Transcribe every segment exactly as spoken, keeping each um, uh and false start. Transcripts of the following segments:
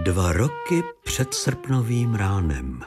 Dva roky před srpnovým ránem.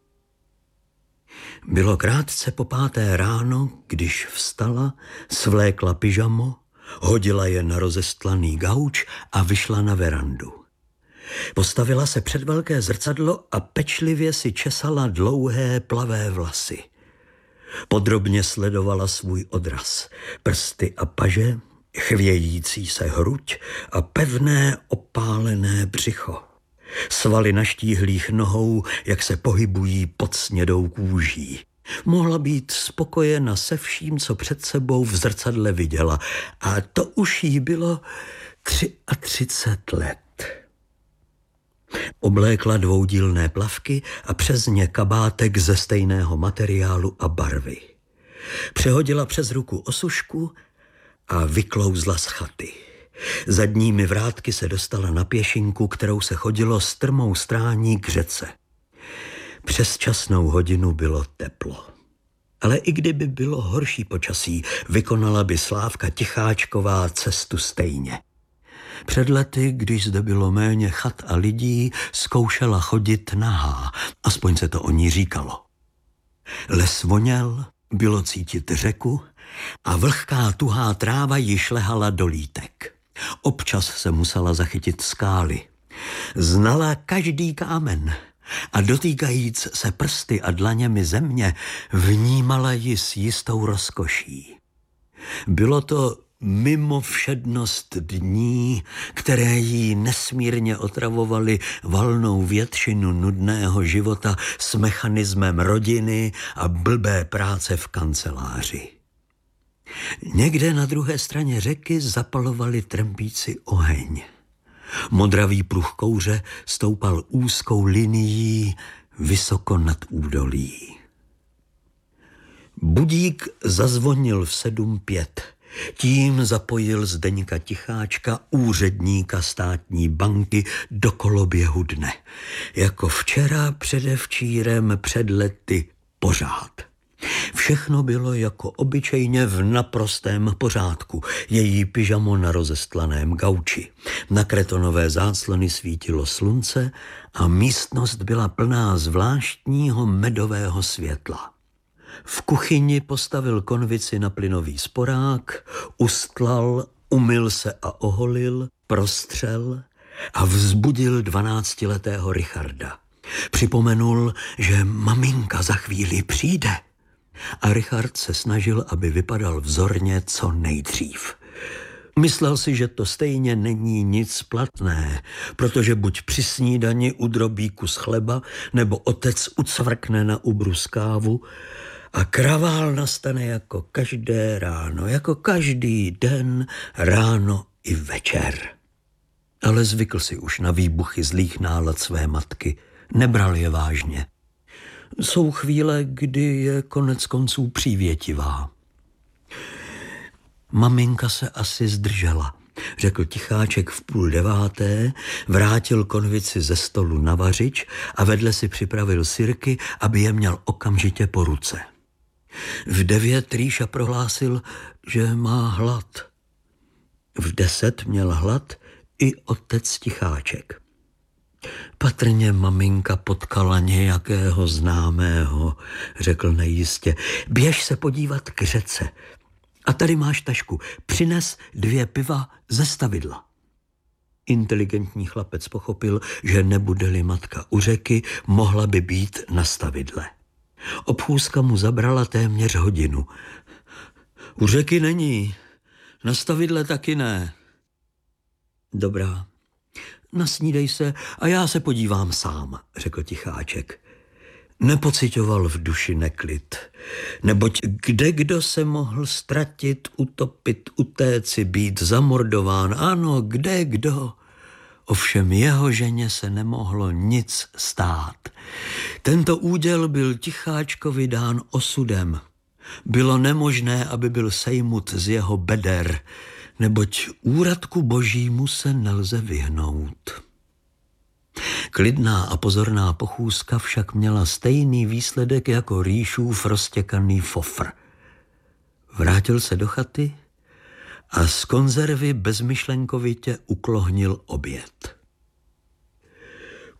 Bylo krátce po páté ráno, když vstala, svlékla pyžamo, hodila je na rozestlaný gauč a vyšla na verandu. Postavila se před velké zrcadlo a pečlivě si česala dlouhé plavé vlasy. Podrobně sledovala svůj odraz, prsty a paže, chvějící se hruď a pevné opálené břicho. Svaly na štíhlých nohou, jak se pohybují pod snědou kůží. Mohla být spokojena se vším, co před sebou v zrcadle viděla. A to už jí bylo třicet tři let. Oblékla dvoudílné plavky a přes ně kabátek ze stejného materiálu a barvy. Přehodila přes ruku osušku a vyklouzla z chaty. Zadními vrátky se dostala na pěšinku, kterou se chodilo strmou strání k řece. Přes časnou hodinu bylo teplo. Ale i kdyby bylo horší počasí, vykonala by Slávka Ticháčková cestu stejně. Před lety, když zde bylo méně chat a lidí, zkoušela chodit nahá, aspoň se to o ní říkalo. Les voněl, bylo cítit řeku a vlhká tuhá tráva ji šlehala do lítek. Občas se musela zachytit skály. Znala každý kámen a dotýkajíc se prsty a dlaněmi země, vnímala ji s jistou rozkoší. Bylo to mimo všednost dní, které jí nesmírně otravovaly valnou většinu nudného života s mechanismem rodiny a blbé práce v kanceláři. Někde na druhé straně řeky zapalovali trmpíci oheň. Modravý pruh kouře stoupal úzkou linií vysoko nad údolí. Budík zazvonil v sedm pět. Tím zapojil Zdeňka Ticháčka, úředníka státní banky, do koloběhu dne. Jako včera, předevčírem, před lety, pořád. Všechno bylo jako obyčejně v naprostém pořádku. Její pyžamo na rozestlaném gauči. Na kretonové záclony svítilo slunce a místnost byla plná zvláštního medového světla. V kuchyni postavil konvici na plynový sporák, ustlal, umyl se a oholil, prostřel a vzbudil dvanáctiletého Richarda. Připomenul, že maminka za chvíli přijde. A Richard se snažil, aby vypadal vzorně co nejdřív. Myslel si, že to stejně není nic platné, protože buď při snídani udrobí kus chleba, nebo otec ucvrkne na ubrus kávu a kravál nastane jako každé ráno, jako každý den, ráno i večer. Ale zvykl si už na výbuchy zlých nálad své matky, nebral je vážně. Jsou chvíle, kdy je konec konců přívětivá. Maminka se asi zdržela, řekl Ticháček v půl deváté, vrátil konvici ze stolu na vařič a vedle si připravil sirky, aby je měl okamžitě po ruce. V devět Rýša prohlásil, že má hlad. V deset měl hlad i otec Ticháček. Patrně maminka potkala nějakého známého, řekl nejistě. Běž se podívat k řece. A tady máš tašku. Přines dvě piva ze stavidla. Inteligentní chlapec pochopil, že nebude-li matka u řeky, mohla by být na stavidle. Obchůzka mu zabrala téměř hodinu. U řeky není, na stavidle taky ne. Dobrá. Nasnídej se a já se podívám sám, řekl Ticháček. Nepocitoval v duši neklid, neboť kdekdo se mohl ztratit, utopit, utéci, být zamordován. Ano, kdekdo. Ovšem jeho ženě se nemohlo nic stát. Tento úděl byl Ticháčkovi dán osudem. Bylo nemožné, aby byl sejmut z jeho beder, neboť úradku božímu se nelze vyhnout. Klidná a pozorná pochůzka však měla stejný výsledek jako Rýšův roztěkaný fofr. Vrátil se do chaty a z konzervy bezmyšlenkovitě uklohnil oběd.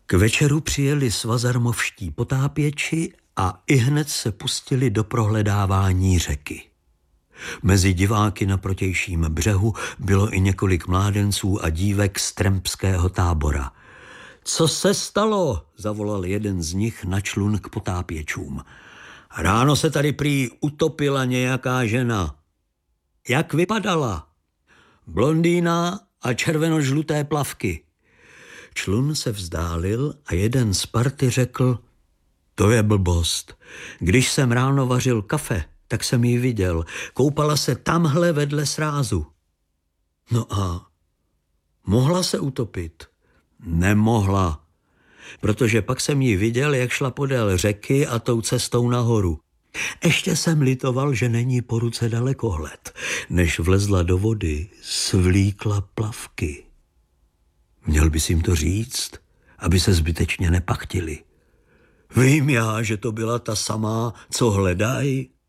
K večeru přijeli svazarmovští potápěči a ihned se pustili do prohledávání řeky. Mezi diváky na protějším břehu bylo i několik mládenců a dívek z trampského tábora. Co se stalo? Zavolal jeden z nich na člun k potápěčům. Ráno se tady prý utopila nějaká žena. Jak vypadala? Blondýna a červenožluté plavky. Člun se vzdálil a jeden z party řekl, to je blbost. Když jsem ráno vařil kafe, tak jsem ji viděl. Koupala se tamhle vedle srázu. No a mohla se utopit? Nemohla, protože pak jsem ji viděl, jak šla podél řeky a tou cestou nahoru. Ještě jsem litoval, že není po ruce dalekohled. Než vlezla do vody, svlíkla plavky. Měl bys jim to říct, aby se zbytečně nepachtili. Vím já, že to byla ta samá, co hledají.